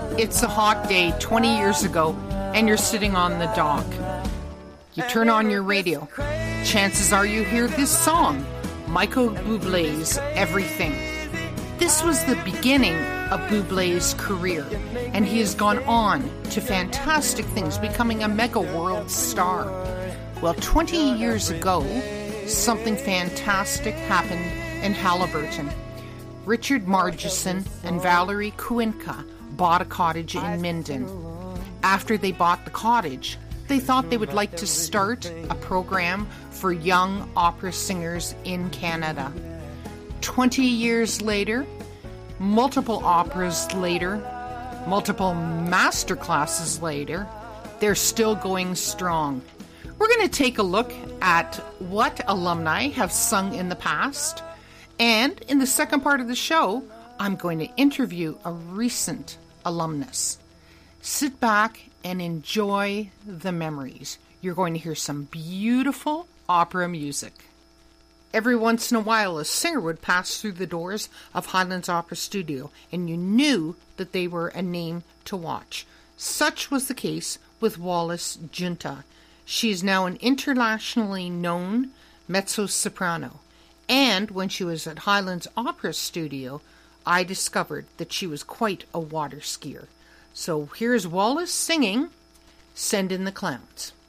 It's a hot day 20 years ago, and you're sitting on the dock. You turn on your radio. Chances are you hear this song, Michael Bublé's Everything. This was the beginning of Bublé's career, and he has gone on to fantastic things, becoming a mega world star. Well, 20 years ago, something fantastic happened in Haliburton. Richard Margeson and Valerie Kuenka bought a cottage in Minden. After they bought the cottage, they thought they would like to start a program for young opera singers in Canada. 20 years later, multiple operas later, multiple master classes later, they're still going strong. We're going to take a look at what alumni have sung in the past. And in the second part of the show, I'm going to interview a recent alumnus. Sit back and enjoy the memories. You're going to hear some beautiful opera music. Every once in a while, a singer would pass through the doors of Highlands Opera Studio, and you knew that they were a name to watch. Such was the case with Wallis Junta. She is now an internationally known mezzo-soprano. And when she was at Highlands Opera Studio, I discovered that she was quite a water skier. So here's Wallis singing Send in the Clowns.